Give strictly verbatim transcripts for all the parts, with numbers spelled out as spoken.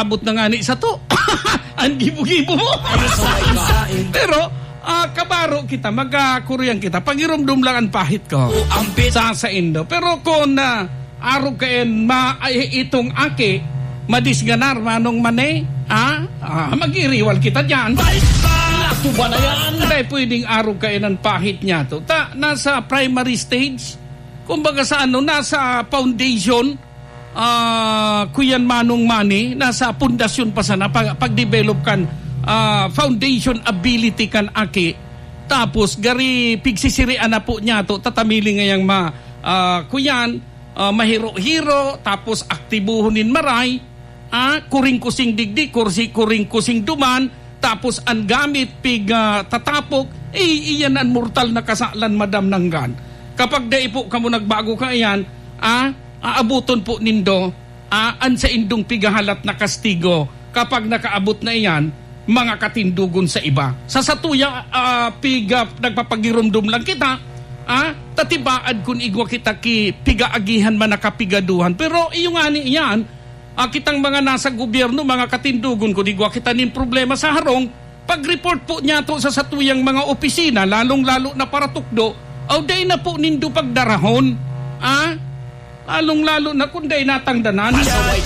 nakaabot na nga ni sa to. Ang gibo-gibo mo. Pero, uh, kabaro kita, magkakuryang kita. Pag-irumdum lang ang pahit ko. Sa sa Indo. Pero kung na uh, araw kain ma ay, itong aki, madisganar manong mane, ah, ah mag-iriwal kita dyan. Nato ba na yan? Dahil pwedeng araw kain ang pahit niya to. Ta, nasa primary stage, kumbaga sa ano, nasa foundation, Uh, kuyan manong mani, nasa pundasyon pa sana pag, pag-develop kan uh, foundation ability kan aki. Tapos gari pigsisirian na po niya to, tatamili ngayang ma uh, kuyan uh, mahiro-hiro, tapos aktibuhunin maray, uh, kuring-kusing digdi, kursi kuring-kusing duman, tapos ang gamit pig uh, tatapok, eh iyan ang mortal na kasalan madam nanggan. Kapag dai po kamo nagbago ka iyan, ah aabuton po nindo, uh, an sa indong pigahalat na kastigo kapag nakaabot na iyan, mga katindugon sa iba. Sa satuya, uh, piga, nagpapagirumdum lang kita, uh, tatibaad kung igwa kita ki pigaagihan man nakapigaduhan. Pero iyong ani iyan, uh, kitang mga nasa gobyerno, mga katindugon, kung igwa kita nin problema sa harong, pag-report po niya to sa satuyang mga opisina, lalong-lalo na para tukdo, o day na po nindo pagdarahon, ah, lalong-lalo na kunday natangdanan.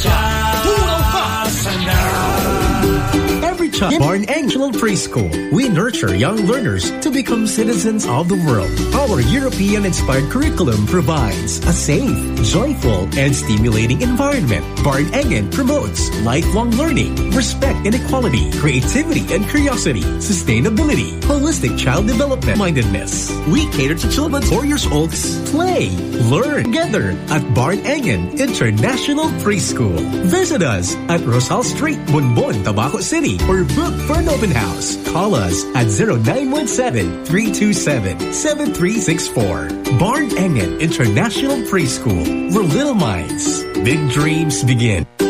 Every child born Angelo Preschool, we nurture young learners to become citizens of the world. Our European-inspired curriculum provides a safe, joyful, and stimulating environment. Barn Engen promotes lifelong learning, respect and equality, creativity and curiosity, sustainability, holistic child development, mindedness. We cater to children four years old. Play, learn together at Barn Engen International Preschool. Visit us at Rosal Street, Bonbon, Tabaco City, or book for an open house. Call us at zero nine one seven, three two seven, seven three six four. Barn Engen International Preschool, where little minds, big dreams begin.